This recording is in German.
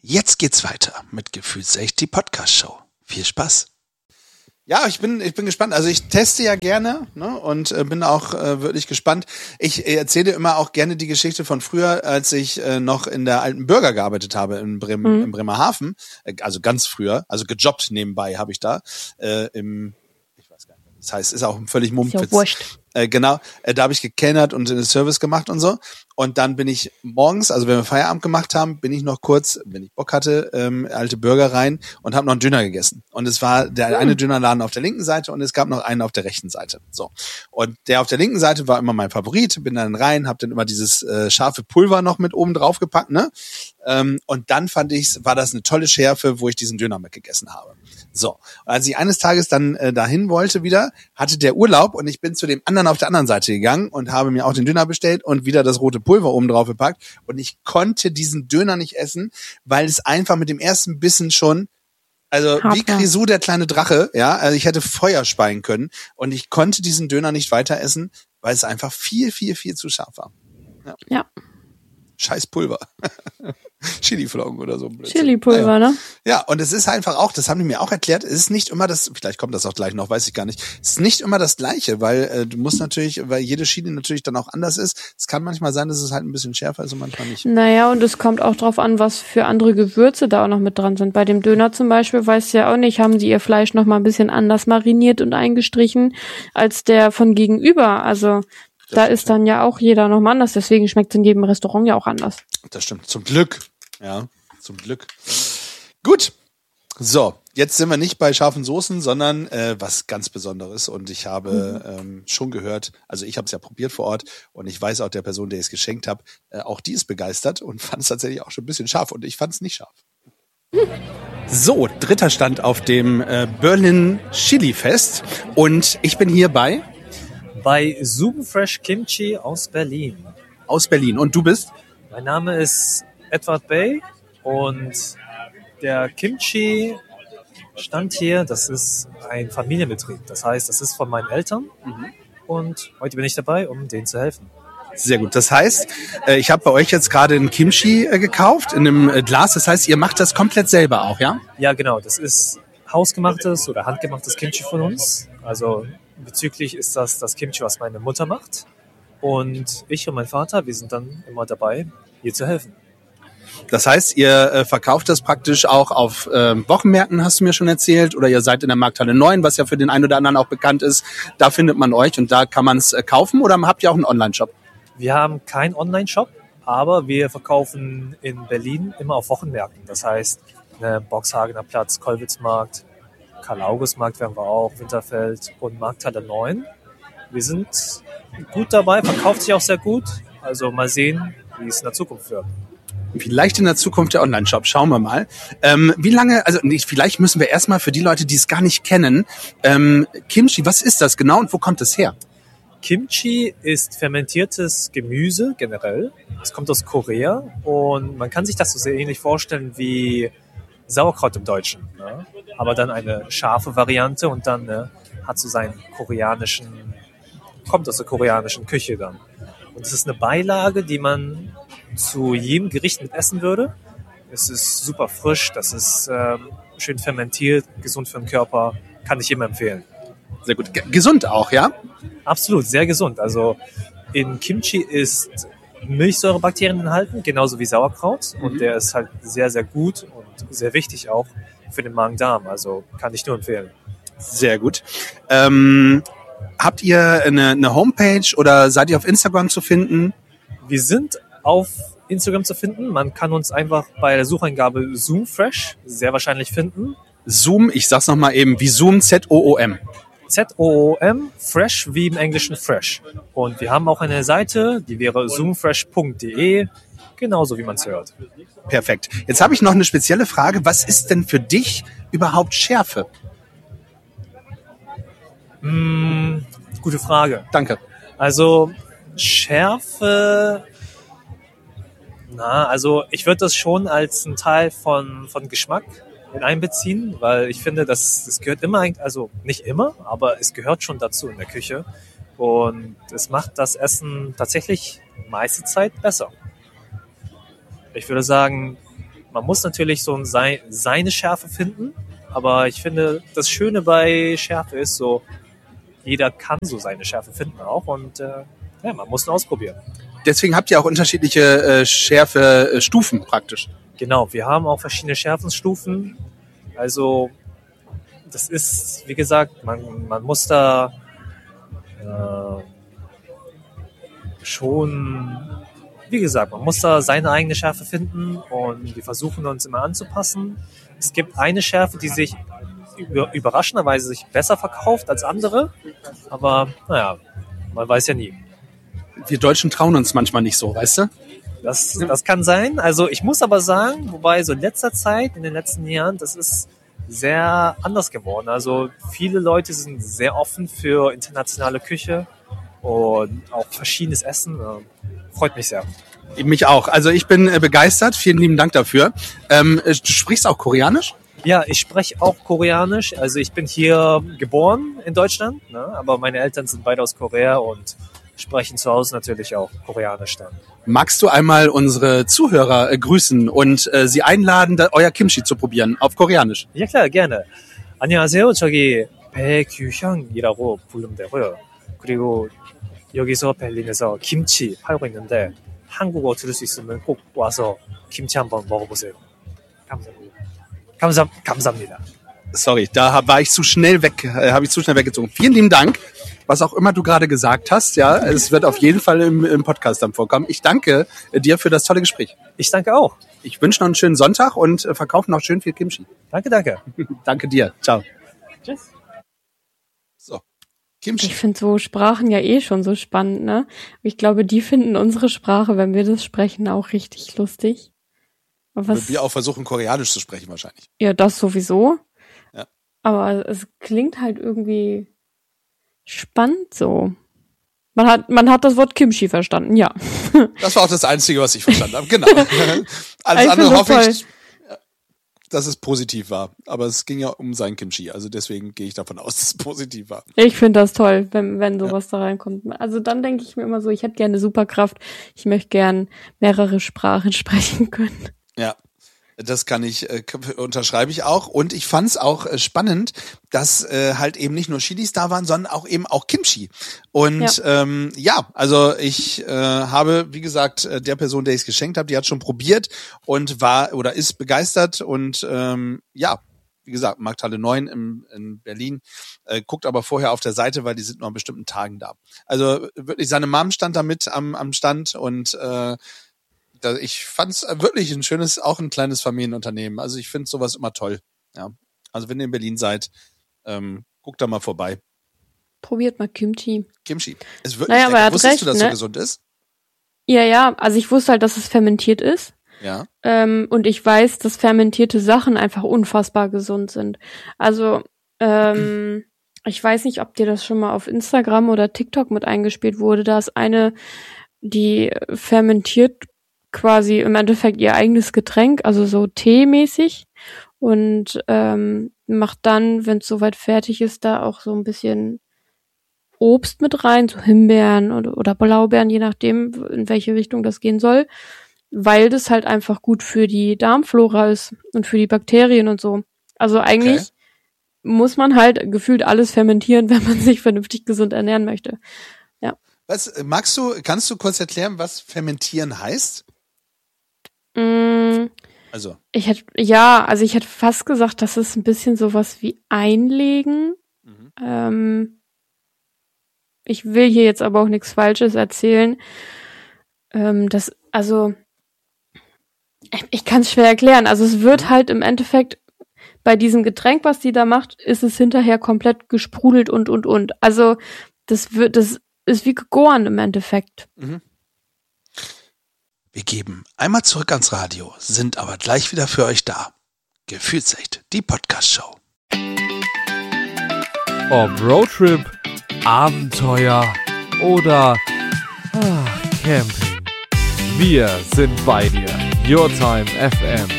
Jetzt geht's weiter mit Gefühlsecht, die Podcast-Show. Viel Spaß. Ja, ich bin gespannt. Also ich teste ja gerne, ne, und bin auch wirklich gespannt. Ich erzähle immer auch gerne die Geschichte von früher, als ich noch in der Alten Bürger gearbeitet habe in in Bremerhaven. Also ganz früher, also gejobbt nebenbei habe ich da ich weiß gar nicht, das heißt, ist auch völlig Mumpitz. Ist ja wurscht. Genau, da habe ich gekellnert und den Service gemacht und so. Und dann bin ich morgens, also wenn wir Feierabend gemacht haben, bin ich noch kurz, wenn ich Bock hatte, Alte Bürger rein und habe noch einen Döner gegessen. Und es war der eine Dönerladen auf der linken Seite und es gab noch einen auf der rechten Seite. So. Und der auf der linken Seite war immer mein Favorit. Bin dann rein, habe dann immer dieses scharfe Pulver noch mit oben drauf gepackt, ne? Und dann war das eine tolle Schärfe, wo ich diesen Döner mitgegessen habe. So. Und als ich eines Tages dann dahin wollte wieder, hatte der Urlaub und ich bin zu dem anderen auf der anderen Seite gegangen und habe mir auch den Döner bestellt und wieder das rote Pulver oben drauf gepackt. Und ich konnte diesen Döner nicht essen, weil es einfach mit dem ersten Bissen schon, also wie Grisou, der kleine Drache, ja, also ich hätte Feuer speien können und ich konnte diesen Döner nicht weiter essen, weil es einfach viel, viel, viel zu scharf war. Ja. Scheiß Pulver. Chili-Flocken oder so. Chili-Pulver, ne? Ja, und es ist einfach auch, das haben die mir auch erklärt, es ist nicht immer das, vielleicht kommt das auch gleich noch, weiß ich gar nicht, es ist nicht immer das Gleiche, weil du musst natürlich, weil jede Chili natürlich dann auch anders ist. Es kann manchmal sein, dass es halt ein bisschen schärfer ist und manchmal nicht. Naja, und es kommt auch drauf an, was für andere Gewürze da auch noch mit dran sind. Bei dem Döner zum Beispiel, weißt du ja auch nicht, haben die ihr Fleisch noch mal ein bisschen anders mariniert und eingestrichen als der von gegenüber. Also da ist dann ja auch jeder nochmal anders, deswegen schmeckt es in jedem Restaurant ja auch anders. Das stimmt, zum Glück. Ja, zum Glück. Gut, so, jetzt sind wir nicht bei scharfen Soßen, sondern was ganz Besonderes. Und ich habe schon gehört, also ich habe es ja probiert vor Ort und ich weiß auch der Person, der ich es geschenkt habe, auch die ist begeistert und fand es tatsächlich auch schon ein bisschen scharf und ich fand es nicht scharf. So, dritter Stand auf dem Berlin Chili Fest und ich bin hier bei Zoom Fresh Kimchi aus Berlin. Aus Berlin. Und du bist? Mein Name ist Edward Bay und der Kimchi-Stand hier, das ist ein Familienbetrieb. Das heißt, das ist von meinen Eltern und heute bin ich dabei, um denen zu helfen. Sehr gut. Das heißt, ich habe bei euch jetzt gerade ein Kimchi gekauft in einem Glas. Das heißt, ihr macht das komplett selber auch, ja? Ja, genau. Das ist hausgemachtes oder handgemachtes Kimchi von uns. Also bezüglich ist das Kimchi, was meine Mutter macht. Und ich und mein Vater, wir sind dann immer dabei, ihr zu helfen. Das heißt, ihr verkauft das praktisch auch auf Wochenmärkten, hast du mir schon erzählt, oder ihr seid in der Markthalle 9, was ja für den einen oder anderen auch bekannt ist. Da findet man euch und da kann man es kaufen, oder habt ihr auch einen Online-Shop? Wir haben keinen Online-Shop, aber wir verkaufen in Berlin immer auf Wochenmärkten. Das heißt, Boxhagener Platz, Kollwitzmarkt, Karl-August-Markt werden wir auch, Winterfeld und Markthalle 9. Wir sind gut dabei, verkauft sich auch sehr gut. Also mal sehen, wie es in der Zukunft wird. Vielleicht in der Zukunft der Online-Shop, schauen wir mal. Wie lange, also vielleicht müssen wir erstmal für die Leute, die es gar nicht kennen, Kimchi, was ist das genau und wo kommt es her? Kimchi ist fermentiertes Gemüse generell. Es kommt aus Korea und man kann sich das so sehr ähnlich vorstellen wie Sauerkraut im Deutschen. Ne? Aber dann eine scharfe Variante und dann hat so seinen kommt aus der koreanischen Küche dann. Und es ist eine Beilage, die man zu jedem Gericht mit essen würde. Es ist super frisch, das ist schön fermentiert, gesund für den Körper, kann ich jedem empfehlen. Sehr gut. Gesund auch, ja? Absolut, sehr gesund. Also in Kimchi ist Milchsäurebakterien enthalten, genauso wie Sauerkraut. Und der ist halt sehr, sehr gut und sehr wichtig auch für den Magen-Darm. Also kann ich nur empfehlen. Sehr gut. Habt ihr eine Homepage oder seid ihr auf Instagram zu finden? Wir sind auf Instagram zu finden. Man kann uns einfach bei der Sucheingabe Zoom Fresh sehr wahrscheinlich finden. Zoom, ich sag's nochmal eben, wie Zoom, Z-O-O-M. Z-O-O-M, Fresh wie im Englischen Fresh. Und wir haben auch eine Seite, die wäre zoomfresh.de, genauso wie man es hört. Perfekt. Jetzt habe ich noch eine spezielle Frage. Was ist denn für dich überhaupt Schärfe? Gute Frage. Danke. Also Schärfe, also ich würde das schon als einen Teil von Geschmack mit einbeziehen, weil ich finde, das gehört immer, also nicht immer, aber es gehört schon dazu in der Küche und es macht das Essen tatsächlich meiste Zeit besser. Ich würde sagen Man muss natürlich so seine Schärfe finden, aber ich finde, das Schöne bei Schärfe ist so, jeder kann so seine Schärfe finden auch und man muss ihn ausprobieren. Deswegen habt ihr auch unterschiedliche Schärfe-Stufen praktisch. Genau, wir haben auch verschiedene Schärfenstufen. Also das ist, wie gesagt, man muss da schon, wie gesagt, man muss da seine eigene Schärfe finden und wir versuchen uns immer anzupassen. Es gibt eine Schärfe, die sich überraschenderweise sich besser verkauft als andere, aber naja, man weiß ja nie. Wir Deutschen trauen uns manchmal nicht so, weißt du? Das kann sein. Also ich muss aber sagen, wobei so in letzter Zeit, in den letzten Jahren, das ist sehr anders geworden. Also viele Leute sind sehr offen für internationale Küche und auch verschiedenes Essen. Freut mich sehr. Mich auch. Also ich bin begeistert. Vielen lieben Dank dafür. Du sprichst auch Koreanisch? Ja, ich spreche auch Koreanisch. Also ich bin hier geboren in Deutschland, ne? Aber meine Eltern sind beide aus Korea und sprechen zu Hause natürlich auch Koreanisch dann. Magst du einmal unsere Zuhörer grüßen und sie einladen, euer Kimchi zu probieren auf Koreanisch? Ja klar, gerne. 안녕하세요. 저기 배규형이라고 부르면 되고요. 그리고 여기서 벨린에서 김치 팔고 있는데 한국어 들을 수 있으면 꼭 와서 김치 한번 먹어보세요. 감사합니다. Sorry, da war ich zu schnell habe ich zu schnell weggezogen. Vielen lieben Dank, was auch immer du gerade gesagt hast. Ja, es wird auf jeden Fall im Podcast dann vorkommen. Ich danke dir für das tolle Gespräch. Ich danke auch. Ich wünsche noch einen schönen Sonntag und verkaufe noch schön viel Kimchi. Danke. Danke dir. Ciao. Tschüss. So, Kimchi. Ich finde so Sprachen ja eh schon so spannend, ne? Ich glaube, die finden unsere Sprache, wenn wir das sprechen, auch richtig lustig. Wenn wir auch versuchen, Koreanisch zu sprechen wahrscheinlich. Ja, das sowieso. Ja. Aber es klingt halt irgendwie spannend so. Man hat das Wort Kimchi verstanden, ja. Das war auch das Einzige, was ich verstanden habe. Genau. Alles Ich andere finde hoffe das ich, dass es positiv war. Aber es ging ja um sein Kimchi. Also deswegen gehe ich davon aus, dass es positiv war. Ich finde das toll, wenn sowas da reinkommt. Also dann denke ich mir immer so, ich hätte gerne Superkraft. Ich möchte gern mehrere Sprachen sprechen können. Ja, das unterschreibe ich auch. Und ich fand es auch spannend, dass halt eben nicht nur Chilis da waren, sondern auch eben auch Kimchi. Und also ich habe, wie gesagt, der Person, der ich es geschenkt habe, die hat schon probiert und war oder ist begeistert. Und wie gesagt, Markthalle 9 in Berlin, guckt aber vorher auf der Seite, weil die sind nur an bestimmten Tagen da. Also wirklich, seine Mom stand da mit am Stand und ich fand es wirklich auch ein kleines Familienunternehmen. Also ich finde sowas immer toll. Ja, also wenn ihr in Berlin seid, guckt da mal vorbei. Probiert mal Kimchi. Kimchi. Ist wirklich aber er lecker. hat Wusstest recht, du, dass ne? so gesund ist? Ja, also ich wusste halt, dass es fermentiert ist. Ja. Und ich weiß, dass fermentierte Sachen einfach unfassbar gesund sind. Also, ich weiß nicht, ob dir das schon mal auf Instagram oder TikTok mit eingespielt wurde. Da ist eine, die fermentiert quasi im Endeffekt ihr eigenes Getränk, also so teemäßig und macht dann, wenn es soweit fertig ist, da auch so ein bisschen Obst mit rein, so Himbeeren oder Blaubeeren, je nachdem, in welche Richtung das gehen soll, weil das halt einfach gut für die Darmflora ist und für die Bakterien und so. Also eigentlich muss man halt gefühlt alles fermentieren, wenn man sich vernünftig gesund ernähren möchte. Ja. Kannst du kurz erklären, was fermentieren heißt? Also. Ich hätte fast gesagt, das ist ein bisschen sowas wie einlegen. Ich will hier jetzt aber auch nichts Falsches erzählen. Ich kann es schwer erklären. Also es wird halt im Endeffekt bei diesem Getränk, was die da macht, ist es hinterher komplett gesprudelt und. Also das ist wie gegoren im Endeffekt. Mhm. Wir geben einmal zurück ans Radio, sind aber gleich wieder für euch da. Gefühlsecht, die Podcast-Show. Ob Roadtrip, Abenteuer oder Camping. Wir sind bei dir. Your Time FM.